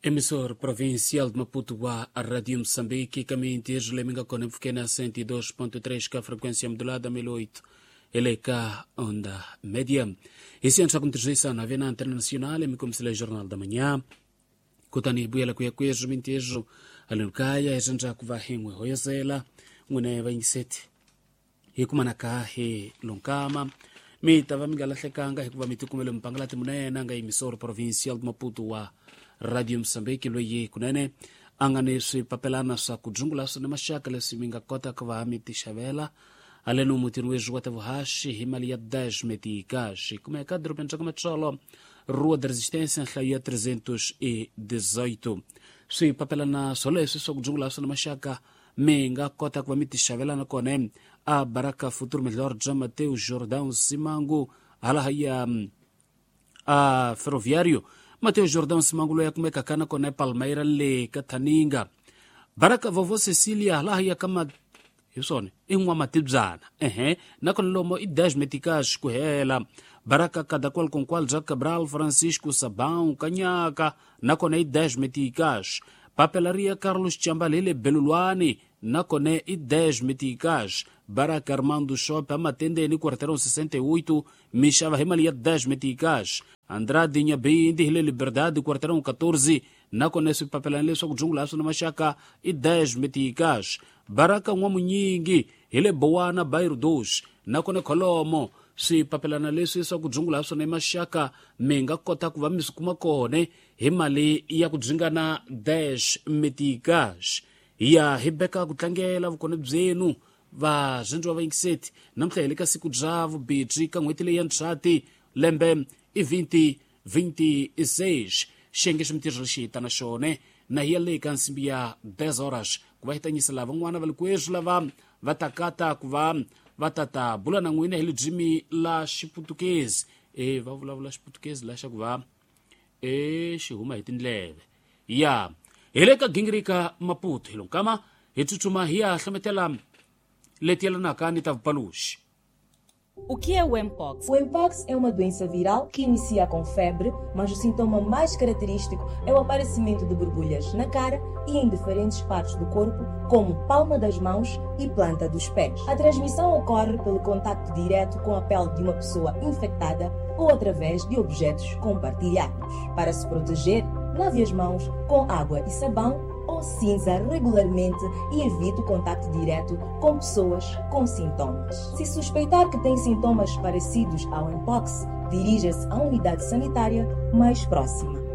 Emissor provincial de Maputo, a Rádio Moçambique, caminho de Leminga com pequena 102.3, que a frequência modulada 1008, ele é cá, onda média. Esse ano, a contribuição na Vena Internacional, e me comecei o Jornal da Manhã, Kutani Buela Cuiacuejo, Mintejo, Alucaia, e Janja Kuvahengue, Hoyazela, Mune 27, e Kumanaka, e Loncama, me tava Migalacanga, e Kuvamitukumelo Mpangalate Munena, emissor provincial de Maputo, Radio Moçambique loye kunene angane si papelana sa kujungula sa mashakala siminga kota kwa hamiti shavela aleno mutinwejo watavuhashi himalia 10 metikashi como é cadro pensa como cholo rua de resistência khaya 318 si papelana solese so kujungula sa mashaka menga kota kwa hamiti shavela na kone a baraka futuro melhor de Mateu Jordão Simango ala haya a ferroviário Mateu Jordão Simangulo ya kumeka kana kone Palmeira le Kataninga. Baraka vovô Cecília lá ia kama yusone ingwa matibzana. Na kone lomo i 10 meticas kuhela. Baraka cada qual com qual Jacques Cabral, Francisco Sabão, Canhaca, na kone i 10 meticas. Papelaria Carlos Chambalele Beluluane, na kone i 10 meticas. Baraka Armando Shop, amatende ni quarteirão 68, Michava Himalia 10 meticas. Andrade Nhabindi, Hile Liberdade, quarteirão 14, na conhece papelane só jungla na machaka e 10 meticas. Baraka Nhamunyingi, Hile Boana Bairro 2, na conhe Colomo, se papelane leso só jungla na machaka, menga kota kuva misukuma kone, Himali ia kujingana 10 meticas. Ia Rebecca Kutangela, kone Bzenu, va Jendro 27, namtheleka sikujavo, Beatrica, Nwetile Yanchati, Lembe, e 2026 Xengues Mtirrashita na Shone, na Hiale Kansimbia 10 horas, Kuvaitanyisa lava, Wana Valquejo lava, Vatakata Kuva, Vatata, Bulana Nguine, Hili Jimmy la Chiputuquês, e Vavula Chiputuquês, la Chaguva, e Shihuma Itinleve. Ya, Eleka Gingrika Maputo, Hilunkama, e Chuchuma Hia, Chametela, Letiela Nakani Tavpalush. O que é o Mpox? O Mpox é uma doença viral que inicia com febre, mas o sintoma mais característico é o aparecimento de borbulhas na cara e em diferentes partes do corpo, como palma das mãos e planta dos pés. A transmissão ocorre pelo contacto direto com a pele de uma pessoa infectada ou através de objetos compartilhados. Para se proteger, lave as mãos com água e sabão ou cinza regularmente e evite o contacto direto com pessoas com sintomas. Se suspeitar que tem sintomas parecidos ao Mpox, dirija-se à unidade sanitária mais próxima.